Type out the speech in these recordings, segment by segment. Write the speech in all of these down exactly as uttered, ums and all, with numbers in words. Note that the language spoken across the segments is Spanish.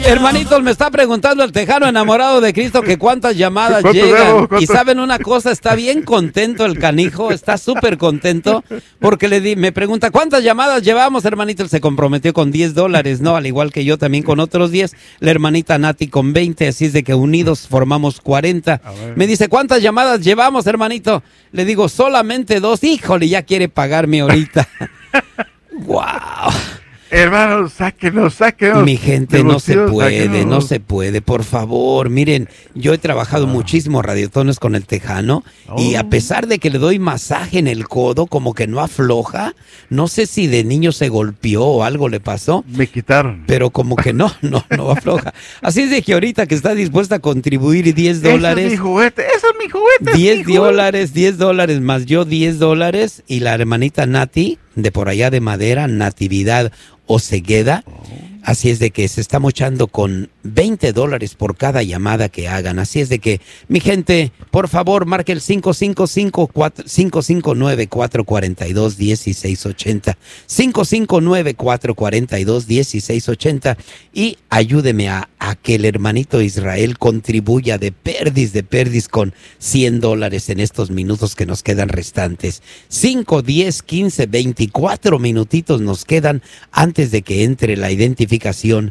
Hermanitos, me está preguntando el tejano enamorado de Cristo que cuántas llamadas ¿Cuánto llegan. debo? ¿Cuánto? Y saben una cosa, está bien contento el canijo, está súper contento porque le di, me pregunta ¿cuántas llamadas llevamos, hermanito? Él se comprometió con diez dólares, ¿no? Al igual que yo también con otros diez, la hermanita Nati con veinte, así es de que unidos formamos cuarenta. Me dice ¿cuántas llamadas llevamos, hermanito? Le digo solamente dos, híjole, ya quiere pagarme ahorita. ¡Wow! Hermanos, sáquenos, sáquenos. Mi gente, no se puede, no se puede, por favor. Miren, yo he trabajado Ah. muchísimo radiotones con el tejano Oh. y a pesar de que le doy masaje en el codo, como que no afloja. No sé si de niño se golpeó o algo le pasó. Me quitaron. Pero como que no, no, no afloja. Así es de que ahorita que está dispuesta a contribuir diez dólares. Ese es mi juguete, ese es mi juguete. diez dólares, diez dólares más yo diez dólares y la hermanita Nati, de por allá de Madera, Natividad Osegueda. Así es de que se está mochando con veinte dólares por cada llamada que hagan. Así es de que, mi gente, por favor, marque el cinco cinco cinco, cinco cinco nueve, cuatro cuatro dos, uno seis ocho cero. cinco cinco nueve, cuatro cuatro dos, uno seis ocho cero. Y ayúdeme a, a que el hermanito Israel contribuya de perdis, de perdis con cien dólares en estos minutos que nos quedan restantes. cinco, diez, quince, veinticuatro minutitos nos quedan antes de que entre la identificación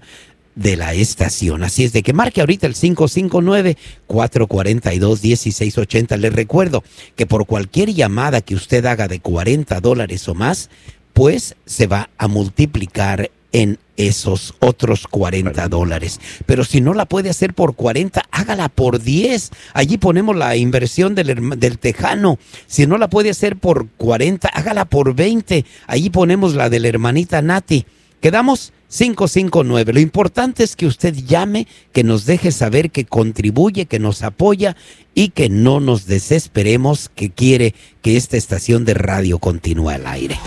de la estación. Así es de que marque ahorita el cinco cinco nueve, cuatro cuatro dos, uno seis ocho cero. Les recuerdo que por cualquier llamada que usted haga de cuarenta dólares o más, pues se va a multiplicar en esos otros cuarenta dólares. Pero si no la puede hacer por cuarenta, hágala por diez. Allí ponemos la inversión del, del tejano. Si no la puede hacer por cuarenta, hágala por veinte. Allí ponemos la de la hermanita Nati. Quedamos cinco cinco nueve. Lo importante es que usted llame, que nos deje saber que contribuye, que nos apoya y que no nos desesperemos, que quiere que esta estación de radio continúe al aire.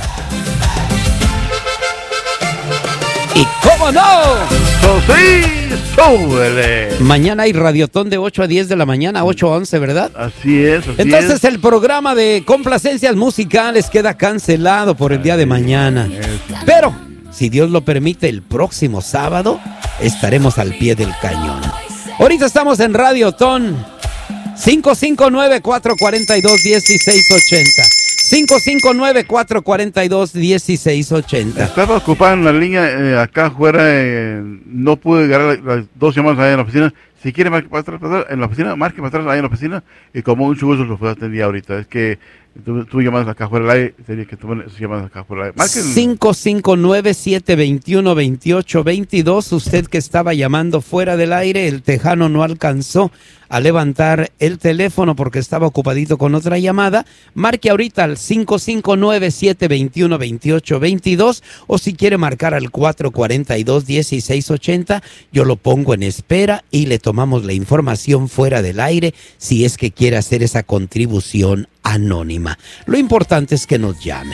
¡Y cómo no! ¡So sí! ¡Súbele! Mañana hay radiotón de ocho a diez de la mañana, ocho a once, ¿verdad? Así es, así Entonces es. el programa de complacencias musicales queda cancelado por el día de mañana. Pero, si Dios lo permite, el próximo sábado estaremos al pie del cañón. Ahorita estamos en Radiotón. cinco cinco nueve, cuatro cuatro dos, uno seis ocho cero. cinco cinco nueve, cuatro cuatro dos, uno seis ocho cero. Estaba ocupado en la línea eh, acá afuera, eh, no pude agarrar las dos llamadas allá en la oficina. Si quiere marque para atrás, para atrás, en la oficina, marque para atrás ahí en la oficina y con mucho gusto lo puedo atender ahorita. Es que tú, tú llamadas acá afuera del aire, tenía que tomar sus llamadas acá afuera del aire. Marquen. cinco cinco nueve, siete dos uno, dos ocho dos dos. Usted que estaba llamando fuera del aire, el tejano no alcanzó a levantar el teléfono porque estaba ocupadito con otra llamada. Marque ahorita al cinco cinco nueve, siete dos uno, dos ocho dos dos o si quiere marcar al cuatro cuatro dos, uno seis ocho cero, yo lo pongo en espera y le tomamos la información fuera del aire si es que quiere hacer esa contribución anónima. Lo importante es que nos llame.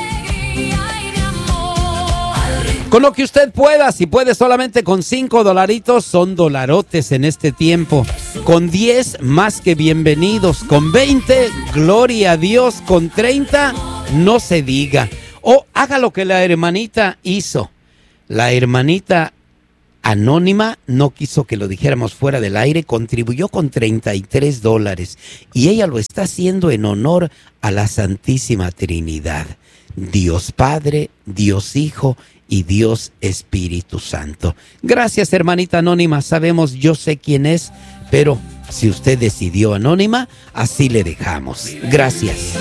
Con lo que usted pueda, si puede solamente con cinco dolaritos, son dolarotes en este tiempo. Con diez, más que bienvenidos. Con veinte, gloria a Dios. Con treinta, no se diga. O haga lo que la hermanita hizo. La hermanita anónima no quiso que lo dijéramos fuera del aire, contribuyó con treinta y tres dólares. Y ella lo está haciendo en honor a la Santísima Trinidad. Dios Padre, Dios Hijo y Dios Espíritu Santo. Gracias, hermanita anónima. Sabemos, yo sé quién es, pero si usted decidió anónima, así le dejamos. Gracias.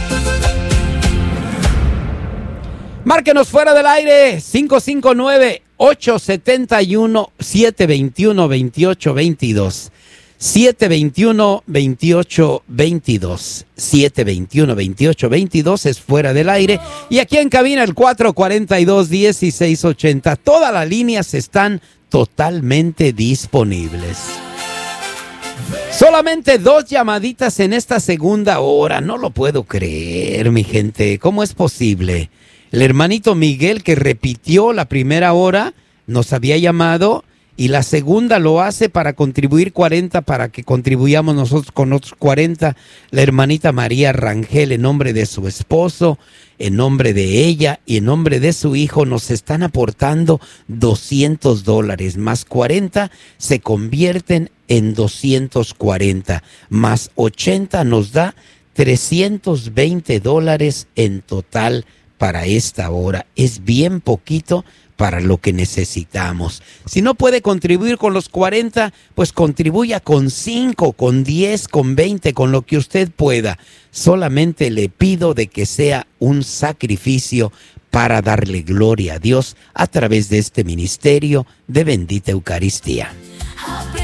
Márquenos fuera del aire, cinco cinco nueve, ocho siete uno, siete dos uno, dos ocho dos dos. siete dos uno, dos ocho dos dos. siete dos uno, dos ocho dos dos es fuera del aire. Y aquí en cabina el cuatro cuatro dos, uno seis ocho cero. Todas las líneas están totalmente disponibles. Solamente dos llamaditas en esta segunda hora. No lo puedo creer, mi gente. ¿Cómo es posible? El hermanito Miguel, que repitió la primera hora, nos había llamado y la segunda lo hace para contribuir cuarenta, para que contribuyamos nosotros con otros cuarenta. La hermanita María Rangel, en nombre de su esposo, en nombre de ella y en nombre de su hijo, nos están aportando doscientos dólares, más cuarenta se convierten en doscientos cuarenta, más ochenta nos da trescientos veinte dólares en total para esta hora. Es bien poquito para lo que necesitamos. Si no puede contribuir con los cuarenta, pues contribuya con cinco, con diez, con veinte, con lo que usted pueda. Solamente le pido de que sea un sacrificio para darle gloria a Dios a través de este ministerio de Bendita Eucaristía.